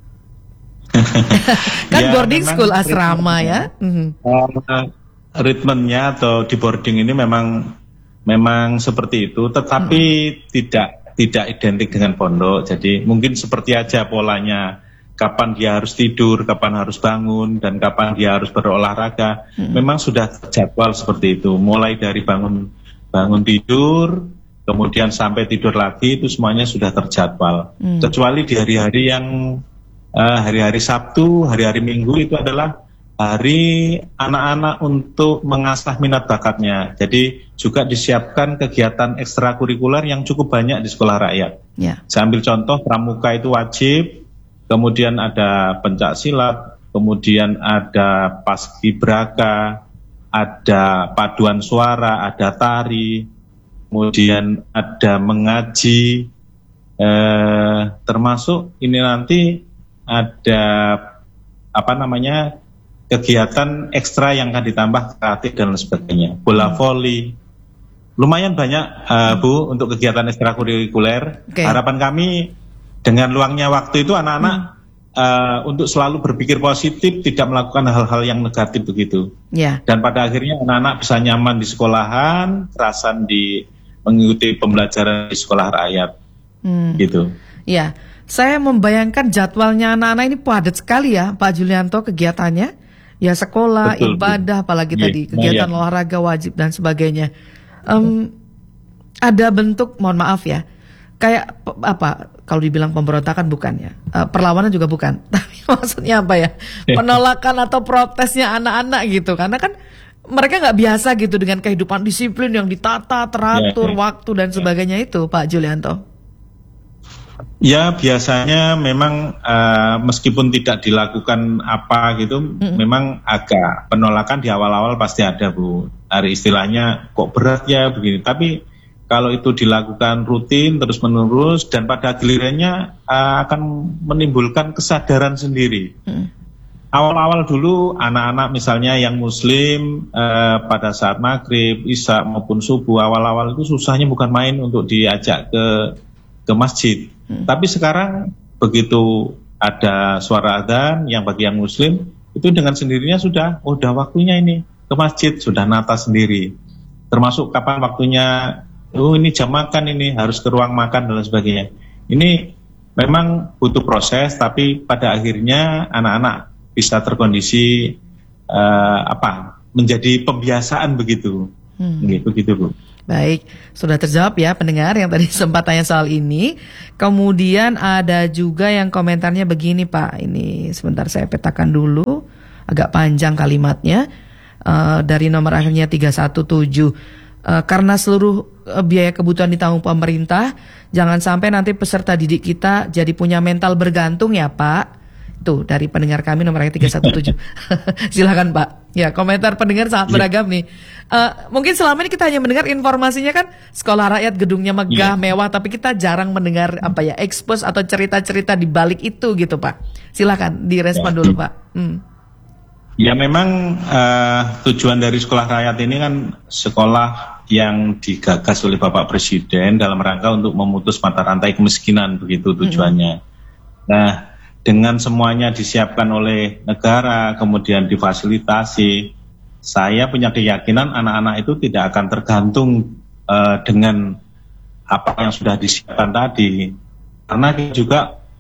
Kan ya, boarding school asrama ya? Uh, ritmennya atau di boarding ini memang memang seperti itu, tetapi hmm. tidak tidak identik dengan pondok. Jadi mungkin seperti aja polanya. Kapan dia harus tidur, kapan harus bangun, dan kapan dia harus berolahraga, hmm. memang sudah terjadwal seperti itu. Mulai dari bangun bangun tidur, kemudian sampai tidur lagi, itu semuanya sudah terjadwal. Hmm. Kecuali di hari-hari yang uh, hari-hari Sabtu, hari-hari Minggu itu adalah hari anak-anak untuk mengasah minat bakatnya. Jadi juga disiapkan kegiatan ekstrakurikuler yang cukup banyak di sekolah rakyat. Yeah. Saya ambil contoh, pramuka itu wajib. Kemudian ada pencak silat, kemudian ada paskibraka, ada paduan suara, ada tari, kemudian ada mengaji, eh, termasuk ini nanti ada apa namanya kegiatan ekstra yang akan ditambah kreatif dan sebagainya, bola voli, lumayan banyak uh, Bu untuk kegiatan ekstrakurikuler. Okay. Harapan kami dengan luangnya waktu itu anak-anak hmm. uh, untuk selalu berpikir positif, tidak melakukan hal-hal yang negatif begitu. Yeah. Dan pada akhirnya anak-anak bisa nyaman di sekolahan, kerasan di mengikuti pembelajaran di sekolah rakyat. Hmm. Gitu. Ya, yeah. Saya membayangkan jadwalnya anak-anak ini padat sekali ya, Pak Julianto, kegiatannya. Ya sekolah, betul, ibadah, apalagi yeah. tadi kegiatan yeah. olahraga wajib dan sebagainya. Um, ada bentuk, mohon maaf ya, kayak apa? Kalau dibilang pemberontakan bukan ya, uh, perlawanan juga bukan. Tapi maksudnya apa ya? Penolakan atau protesnya anak-anak gitu, karena kan mereka nggak biasa gitu dengan kehidupan disiplin yang ditata, teratur, yeah, yeah. waktu dan sebagainya itu, Pak Julianto. Ya biasanya memang uh, meskipun tidak dilakukan apa gitu, mm-hmm. memang agak penolakan di awal-awal pasti ada Bu. Hari istilahnya kok berat ya begini. Tapi kalau itu dilakukan rutin terus-menerus dan pada gilirannya uh, akan menimbulkan kesadaran sendiri. Mm. Awal-awal dulu anak-anak misalnya yang Muslim uh, pada saat maghrib, isya maupun subuh awal-awal itu susahnya bukan main untuk diajak ke ke masjid. Hmm. Tapi sekarang begitu ada suara adzan yang bagi yang Muslim itu dengan sendirinya sudah oh, udah waktunya ini ke masjid sudah nata sendiri. Termasuk kapan waktunya, oh ini jam makan ini, harus ke ruang makan dan sebagainya. Ini memang butuh proses, tapi pada akhirnya anak-anak bisa terkondisi uh, apa menjadi pembiasaan begitu. Hmm. Gitu gitu Bu. Baik, sudah terjawab ya pendengar yang tadi sempat tanya soal ini. Kemudian ada juga yang komentarnya begini Pak. Ini sebentar saya petakan dulu, agak panjang kalimatnya. Uh, dari nomor akhirnya tiga satu tujuh. Uh, karena seluruh uh, biaya kebutuhan ditanggung pemerintah, jangan sampai nanti peserta didik kita jadi punya mental bergantung ya Pak. Tuh dari pendengar kami nomor tiga satu tujuh. Silakan Pak. Ya, komentar pendengar sangat beragam nih. Uh, mungkin selama ini kita hanya mendengar informasinya kan sekolah rakyat gedungnya megah, yeah. mewah, tapi kita jarang mendengar apa ya expose atau cerita-cerita di balik itu gitu Pak. Silakan direspon yeah. dulu Pak. Hmm. Ya memang uh, tujuan dari sekolah rakyat ini kan sekolah yang digagas oleh Bapak Presiden dalam rangka untuk memutus mata rantai kemiskinan, begitu tujuannya. Mm-hmm. Nah, dengan semuanya disiapkan oleh negara, kemudian difasilitasi, saya punya keyakinan anak-anak itu tidak akan tergantung uh, dengan apa yang sudah disiapkan tadi. Karena kita juga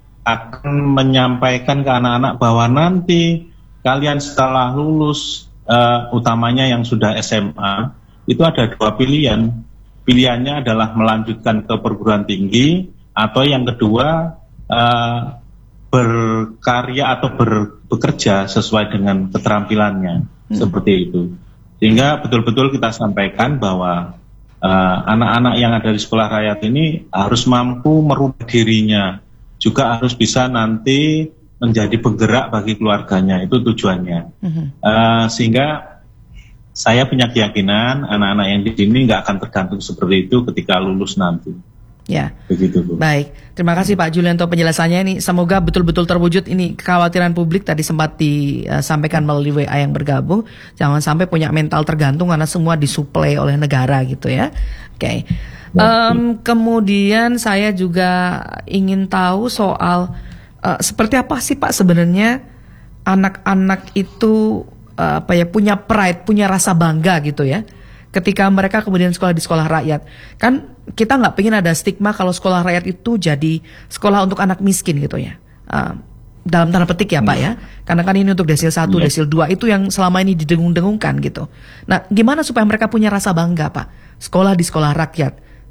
akan menyampaikan ke anak-anak bahwa nanti kalian setelah lulus, uh, utamanya yang sudah S M A, itu ada dua pilihan. Pilihannya adalah melanjutkan ke perguruan tinggi, atau yang kedua, uh, berkarya atau ber, bekerja sesuai dengan keterampilannya, hmm. seperti itu. Sehingga betul-betul kita sampaikan bahwa uh, anak-anak yang ada di sekolah rakyat ini harus mampu merubah dirinya, juga harus bisa nanti menjadi penggerak bagi keluarganya, itu tujuannya. Mm-hmm. Uh, sehingga saya punya keyakinan anak-anak yang di sini nggak akan tergantung seperti itu ketika lulus nanti. Ya, begitu Bu. Baik, terima kasih Pak Julianto penjelasannya ini. Semoga betul-betul terwujud ini kekhawatiran publik tadi sempat disampaikan melalui W A yang bergabung. Jangan sampai punya mental tergantung karena semua disuplai oleh negara gitu ya. Oke. Okay. Um, kemudian saya juga ingin tahu soal uh, seperti apa sih Pak sebenarnya anak-anak itu uh, apa ya punya pride, punya rasa bangga gitu ya. Ketika mereka kemudian sekolah di sekolah rakyat, kan kita nggak pengen ada stigma kalau sekolah rakyat itu jadi sekolah untuk anak miskin gitu ya. Uh, dalam tanda petik ya Pak ya, karena kan ini untuk desil satu, yeah. desil dua itu yang selama ini didengung-dengungkan gitu. Nah, gimana supaya mereka punya rasa bangga Pak, sekolah di sekolah rakyat?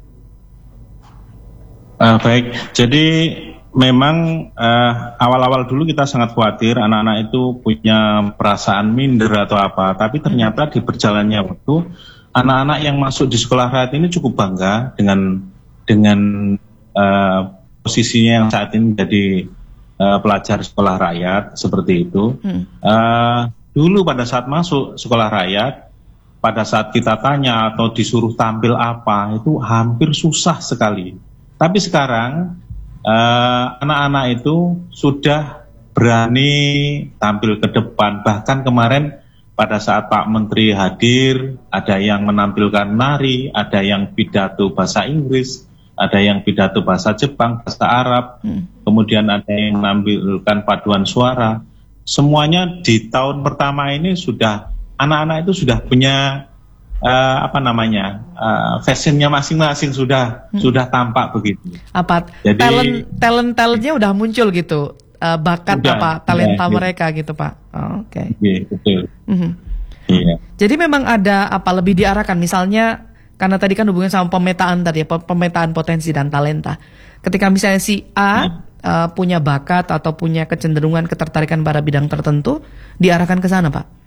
Uh, baik, jadi memang uh, awal-awal dulu kita sangat khawatir anak-anak itu punya perasaan minder atau apa, tapi ternyata di berjalannya waktu anak-anak yang masuk di sekolah rakyat ini cukup bangga dengan dengan uh, posisinya yang saat ini menjadi uh, pelajar sekolah rakyat seperti itu. Hmm. Uh, dulu pada saat masuk sekolah rakyat, pada saat kita tanya atau disuruh tampil apa, itu hampir susah sekali. Tapi sekarang uh, anak-anak itu sudah berani tampil ke depan. Bahkan kemarin pada saat Pak Menteri hadir, ada yang menampilkan nari, ada yang pidato bahasa Inggris, ada yang pidato bahasa Jepang, bahasa Arab, hmm. kemudian ada yang menampilkan paduan suara. Semuanya di tahun pertama ini sudah, anak-anak itu sudah punya uh, apa namanya, uh, fashionnya masing-masing sudah hmm. sudah tampak begitu. Apa? Jadi, talent talent talentnya udah muncul gitu. Uh, bakat udah, apa talenta ya, mereka ya. Gitu Pak. Oh, oke. Okay. Ya, betul. Mm-hmm. Iya. Jadi memang ada apa lebih diarahkan misalnya karena tadi kan hubungan sama pemetaan tadi ya, pemetaan potensi dan talenta. Ketika misalnya si A ya. uh, punya bakat atau punya kecenderungan ketertarikan pada bidang tertentu, diarahkan ke sana Pak.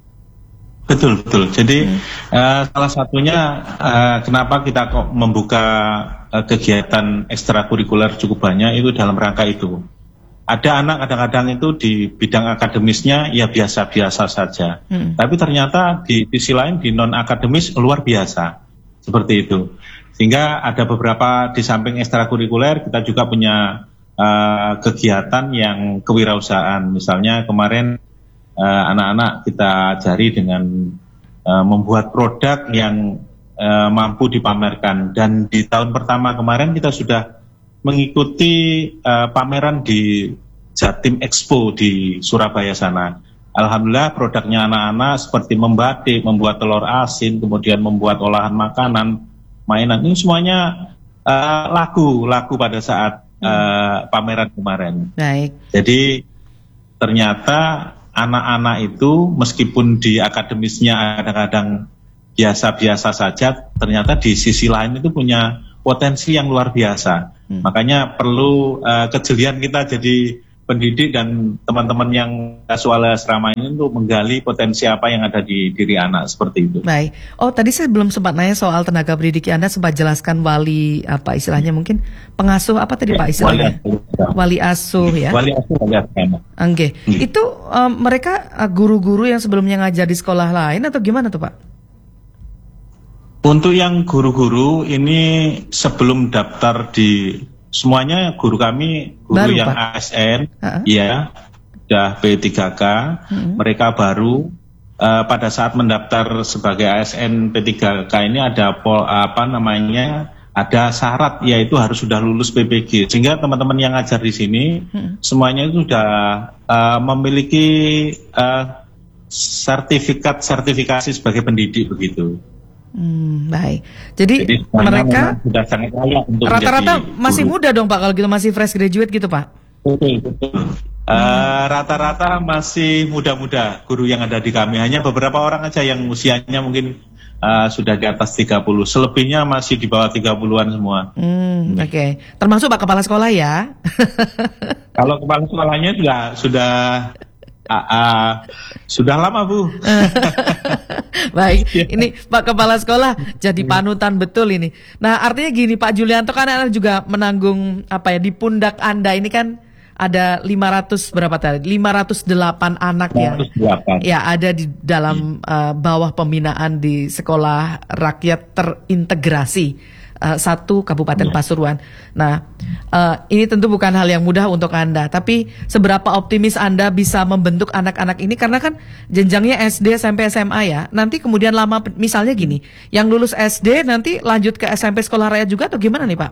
Betul betul. Jadi hmm. uh, salah satunya uh, kenapa kita kok membuka uh, kegiatan ekstrakurikuler cukup banyak itu dalam rangka itu. Ada anak kadang-kadang itu di bidang akademisnya ya biasa-biasa saja. Hmm. Tapi ternyata di sisi lain di non-akademis luar biasa. Seperti itu. Sehingga ada beberapa di samping ekstrakurikuler kita juga punya uh, kegiatan yang kewirausahaan. Misalnya kemarin uh, anak-anak kita ajari dengan uh, membuat produk yang uh, mampu dipamerkan. Dan di tahun pertama kemarin kita sudah mengikuti uh, pameran di Jatim Expo di Surabaya sana. alhamdulillah produknya anak-anak seperti membatik, membuat telur asin, kemudian membuat olahan makanan, mainan, ini semuanya uh, laku, laku pada saat uh, pameran kemarin. Baik. Jadi ternyata anak-anak itu meskipun di akademisnya kadang-kadang biasa-biasa saja, ternyata di sisi lain itu punya potensi yang luar biasa. Hmm. Makanya perlu uh, kejelian kita jadi pendidik dan teman-teman yang Swala Asrama ini untuk menggali potensi apa yang ada di diri anak, seperti itu. Baik. Oh, tadi saya belum sempat nanya soal tenaga pendidik. Anda sempat jelaskan wali apa istilahnya, mungkin pengasuh apa tadi ya, Pak istilahnya? Wali asuh, wali asuh ya. Wali asuh wali asuh. Oke. Hmm. Itu um, mereka guru-guru yang sebelumnya ngajar di sekolah lain atau gimana tuh, Pak? Untuk yang guru-guru ini sebelum daftar di semuanya guru kami, guru baru, yang Pak? A S N, uh-huh. ya, sudah P tiga K, uh-huh. mereka baru uh, pada saat mendaftar sebagai A S N P tiga K ini ada pol, apa namanya, ada syarat yaitu harus sudah lulus P P G, sehingga teman-teman yang ngajar di sini uh-huh. semuanya itu sudah uh, memiliki uh, sertifikat sertifikasi sebagai pendidik begitu. Hmm, baik. Jadi, Jadi mereka sudah sangat layak untuk rata-rata masih muda dong Pak, kalau gitu masih fresh graduate gitu Pak? Betul, betul. Uh, rata-rata masih muda-muda guru yang ada di kami. Hanya beberapa orang aja yang usianya mungkin uh, sudah di atas tiga puluh. Selebihnya masih di bawah tiga puluhan semua. Hmm, Oke. Okay. Termasuk Pak Kepala Sekolah ya? Kalau Kepala Sekolahnya juga sudah... Ah, ah, sudah lama Bu. Baik, ini Pak Kepala Sekolah jadi panutan betul ini. Nah artinya gini Pak Julianto, kan Anda juga menanggung apa ya di pundak Anda ini kan ada lima ratus berapa tadi? lima ratus delapan anak ya. Ya ada di dalam uh, bawah pembinaan di sekolah rakyat terintegrasi. Uh, satu Kabupaten Pasuruan. Nah, uh, ini tentu bukan hal yang mudah untuk Anda, tapi seberapa optimis Anda bisa membentuk anak-anak ini, karena kan jenjangnya S D sampai S M A ya. Nanti kemudian lama, misalnya gini, yang lulus S D nanti lanjut ke S M P sekolah rakyat juga atau gimana nih Pak?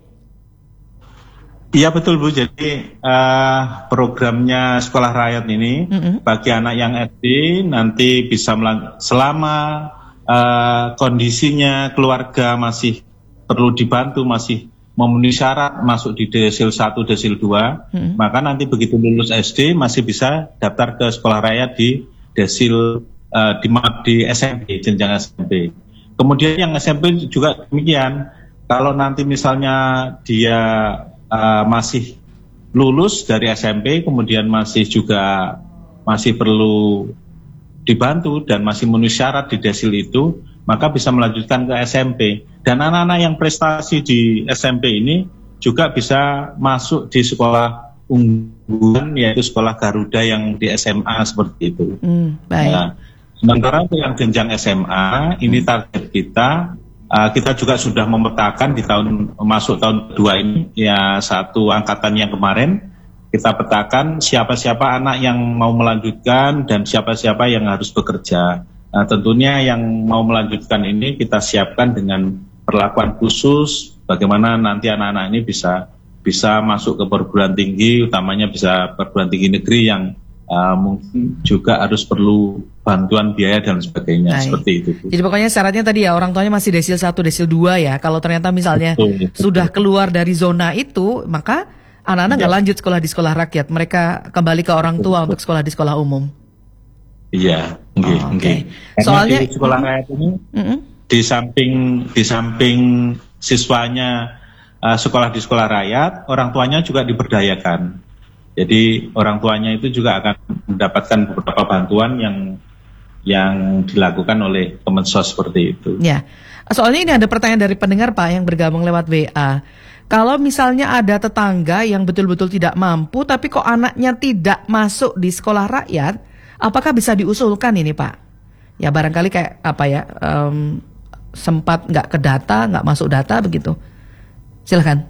Iya betul Bu, jadi uh, programnya sekolah rakyat ini mm-hmm. bagi anak yang S D nanti bisa melang- selama uh, kondisinya keluarga masih perlu dibantu, masih memenuhi syarat masuk di desil satu, desil dua, hmm. maka nanti begitu lulus S D masih bisa daftar ke sekolah rakyat di desil uh, di, di S M P, jenjang S M P. Kemudian yang S M P juga demikian, kalau nanti misalnya dia uh, masih lulus dari S M P, kemudian masih juga masih perlu dibantu dan masih memenuhi syarat di desil itu, maka bisa melanjutkan ke S M P. Dan anak-anak yang prestasi di S M P ini juga bisa masuk di sekolah unggulan, yaitu sekolah Garuda yang di S M A seperti itu. Hmm, baik. Nah, sementara untuk yang jenjang S M A, ini target kita, uh, kita juga sudah memetakan di tahun masuk tahun kedua ini, ya satu angkatan yang kemarin, kita petakan siapa-siapa anak yang mau melanjutkan dan siapa-siapa yang harus bekerja. Nah, tentunya yang mau melanjutkan ini kita siapkan dengan perlakuan khusus, bagaimana nanti anak-anak ini bisa bisa masuk ke perguruan tinggi, utamanya bisa perguruan tinggi negeri yang uh, mungkin juga harus perlu bantuan biaya dan sebagainya. Nah, seperti itu. Jadi pokoknya syaratnya tadi ya, orang tuanya masih desil satu, desil dua ya. Kalau ternyata misalnya betul, betul. sudah keluar dari zona itu, maka anak-anak nggak ya. lanjut sekolah di sekolah rakyat, mereka kembali ke orang tua betul. untuk sekolah di sekolah umum. Iya, okay, oh, okay. okay. Soalnya di sekolah rakyat ini mm-hmm. di samping di samping siswanya uh, sekolah di sekolah rakyat, orang tuanya juga diberdayakan. Jadi orang tuanya itu juga akan mendapatkan beberapa bantuan yang yang dilakukan oleh Kemensos seperti itu. Ya, soalnya ini ada pertanyaan dari pendengar Pak yang bergabung lewat W A. Kalau misalnya ada tetangga yang betul-betul tidak mampu, tapi kok anaknya tidak masuk di sekolah rakyat, apakah bisa diusulkan ini Pak? Ya barangkali kayak apa ya, um, sempat nggak ke data, nggak masuk data begitu. Silakan.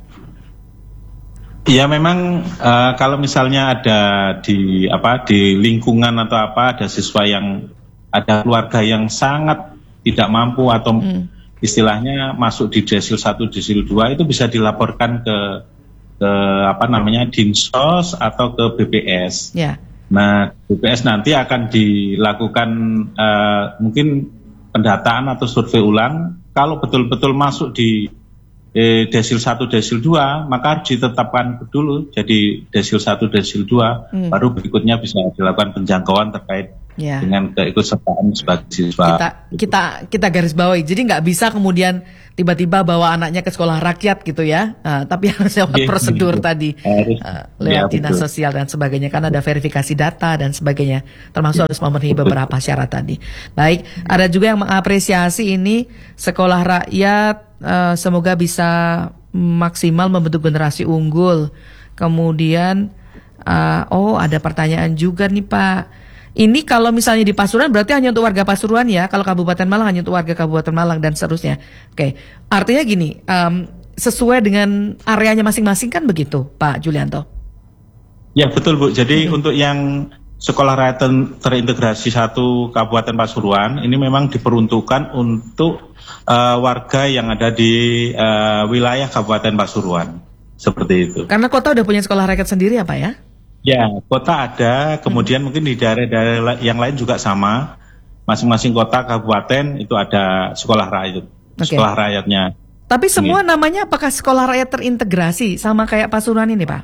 Ya memang uh, kalau misalnya ada di apa di lingkungan atau apa ada siswa yang ada keluarga yang sangat tidak mampu atau hmm. istilahnya masuk di desil satu, desil dua, itu bisa dilaporkan ke ke apa namanya Dinsos atau ke B P S. Ya. Nah, B P S nanti akan dilakukan uh, mungkin pendataan atau survei ulang. Kalau betul-betul masuk di eh, desil satu, desil dua, maka harus ditetapkan dulu jadi desil satu, desil dua, hmm. baru berikutnya bisa dilakukan penjangkauan terkait ya. dengan keikutsertaan sebagai siswa. Kita kita kita garis bawahi. Jadi nggak bisa kemudian tiba-tiba bawa anaknya ke sekolah rakyat gitu ya, uh, tapi harus lewat yeah, prosedur yeah. tadi, harus, uh, lewat yeah, dinas betul. sosial dan sebagainya, kan ada verifikasi data dan sebagainya, termasuk yeah. harus memenuhi beberapa syarat tadi. Baik, ada juga yang mengapresiasi ini sekolah rakyat, uh, semoga bisa maksimal membentuk generasi unggul. Kemudian, uh, oh ada pertanyaan juga nih Pak. Ini kalau misalnya di Pasuruan berarti hanya untuk warga Pasuruan ya. Kalau Kabupaten Malang hanya untuk warga Kabupaten Malang dan seterusnya. Oke, artinya gini, um, sesuai dengan areanya masing-masing kan begitu, Pak Julianto? Ya betul Bu. Jadi hmm. untuk yang sekolah rakyat terintegrasi satu Kabupaten Pasuruan ini memang diperuntukkan untuk uh, warga yang ada di uh, wilayah Kabupaten Pasuruan. Seperti itu. Karena kota udah punya sekolah rakyat sendiri ya Pak ya? Ya, kota ada, kemudian hmm. mungkin di daerah-daerah yang lain juga sama. Masing-masing kota, kabupaten itu ada sekolah rakyat, okay. sekolah rakyatnya. Tapi semua ini. namanya apakah sekolah rakyat terintegrasi sama kayak Pasuruan ini, Pak?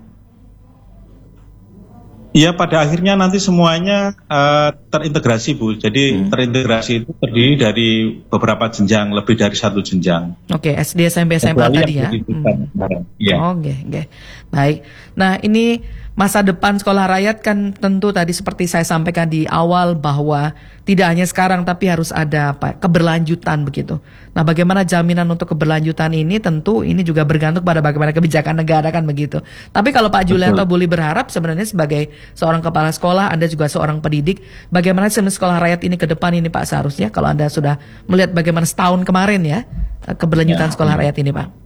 Iya, pada akhirnya nanti semuanya uh, terintegrasi, Bu. Jadi hmm. terintegrasi itu terdiri dari beberapa jenjang, lebih dari satu jenjang. Oke, okay, S D, S M P, S M A tadi ya. Hmm. ya. Oh, oke, okay, oke. Okay. Baik. Nah, ini masa depan sekolah rakyat kan tentu tadi seperti saya sampaikan di awal bahwa tidak hanya sekarang tapi harus ada apa keberlanjutan begitu. Nah, bagaimana jaminan untuk keberlanjutan ini tentu ini juga bergantung pada bagaimana kebijakan negara kan begitu. Tapi kalau Pak Julianto Bully berharap sebenarnya sebagai seorang kepala sekolah, Anda juga seorang pendidik, bagaimana sekolah rakyat ini ke depan ini Pak seharusnya kalau Anda sudah melihat bagaimana setahun kemarin ya keberlanjutan ya, sekolah ya. rakyat ini Pak.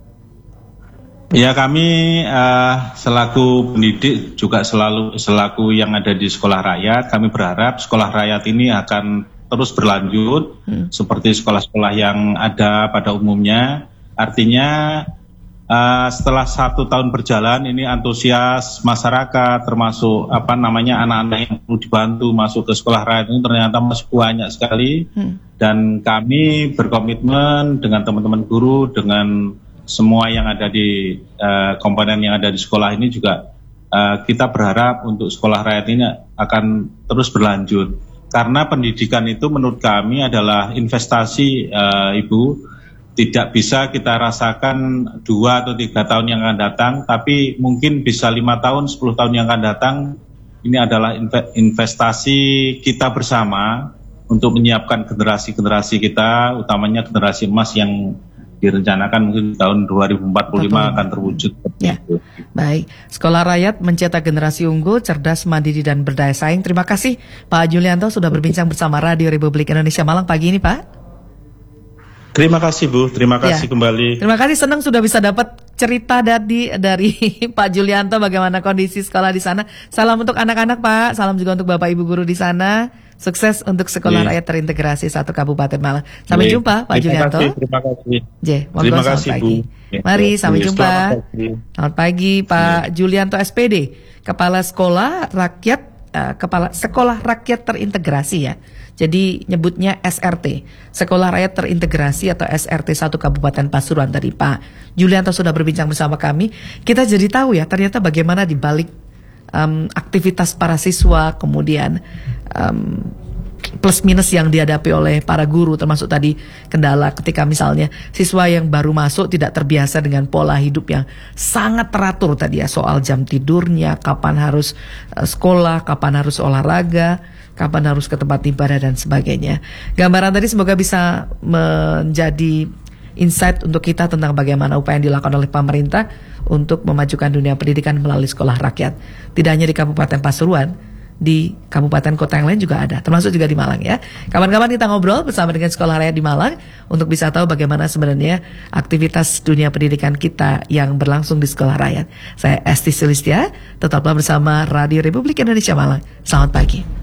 Ya kami uh, selaku pendidik juga selalu selaku yang ada di sekolah rakyat, kami berharap sekolah rakyat ini akan terus berlanjut hmm. seperti sekolah-sekolah yang ada pada umumnya. Artinya uh, setelah satu tahun berjalan ini antusias masyarakat termasuk apa namanya anak-anak yang perlu dibantu masuk ke sekolah rakyat ini ternyata masih banyak sekali hmm. dan kami berkomitmen dengan teman-teman guru dengan semua yang ada di uh, komponen yang ada di sekolah ini juga uh, kita berharap untuk sekolah rakyat ini akan terus berlanjut karena pendidikan itu menurut kami adalah investasi uh, Ibu, tidak bisa kita rasakan dua atau tiga tahun yang akan datang tapi mungkin bisa lima tahun, sepuluh tahun yang akan datang. Ini adalah investasi kita bersama untuk menyiapkan generasi-generasi kita, utamanya generasi emas yang direncanakan mungkin tahun dua ribu empat puluh lima akan terwujud. Ya. Baik, sekolah rakyat mencetak generasi unggul, cerdas, mandiri dan berdaya saing. Terima kasih Pak Julianto sudah berbincang bersama Radio Republik Indonesia Malang pagi ini Pak. Terima kasih Bu, terima kasih ya. kembali. Terima kasih, senang sudah bisa dapat cerita dari dari Pak Julianto bagaimana kondisi sekolah di sana. Salam untuk anak-anak Pak, salam juga untuk Bapak Ibu guru di sana. Sukses untuk sekolah yeah. rakyat terintegrasi satu Kabupaten Malang. Sampai yeah. jumpa Pak terima Julianto. Kasih, terima kasih. J, terima kasih pagi. Bu. Mari yeah. sampai jumpa. Selamat pagi, Selamat pagi Pak yeah. Julianto S P D, Kepala Sekolah Rakyat, uh, Kepala Sekolah Rakyat Terintegrasi ya. Jadi nyebutnya S R T, Sekolah Rakyat Terintegrasi atau S R T satu Kabupaten Pasuruan tadi Pak Julianto sudah berbincang bersama kami. Kita jadi tahu ya ternyata bagaimana di balik um, aktivitas para siswa, kemudian um, plus minus yang dihadapi oleh para guru, termasuk tadi kendala ketika misalnya siswa yang baru masuk tidak terbiasa dengan pola hidup yang sangat teratur tadi ya, soal jam tidurnya, kapan harus uh, sekolah, kapan harus olahraga, kapan harus ke tempat ibadah dan sebagainya. Gambaran tadi semoga bisa menjadi insight untuk kita tentang bagaimana upaya yang dilakukan oleh pemerintah untuk memajukan dunia pendidikan melalui sekolah rakyat. Tidak hanya di Kabupaten Pasuruan, di kabupaten kota yang lain juga ada, termasuk juga di Malang ya. Kapan-kapan kita ngobrol bersama dengan sekolah rakyat di Malang untuk bisa tahu bagaimana sebenarnya aktivitas dunia pendidikan kita yang berlangsung di sekolah rakyat. Saya Esti Sulistia, tetaplah bersama Radio Republik Indonesia Malang. Selamat pagi.